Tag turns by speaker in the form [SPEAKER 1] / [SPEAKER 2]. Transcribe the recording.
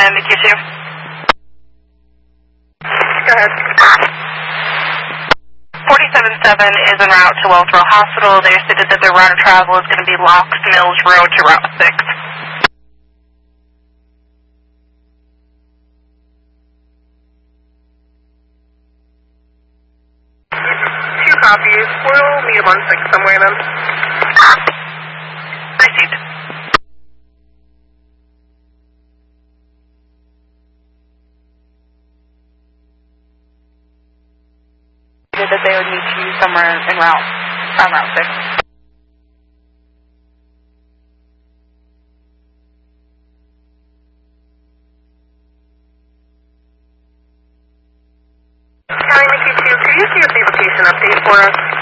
[SPEAKER 1] MQ2.
[SPEAKER 2] Go ahead.
[SPEAKER 1] 47-7 is en route to Wellsboro Hospital. They stated that their route of travel is going to be Locks Mills Road to Route 6.
[SPEAKER 2] 2 copies. We'll meet him on 6 somewhere then.
[SPEAKER 1] Received. That they would meet you somewhere en route, on Route 6.
[SPEAKER 2] County MQ2, could you give the location update for us?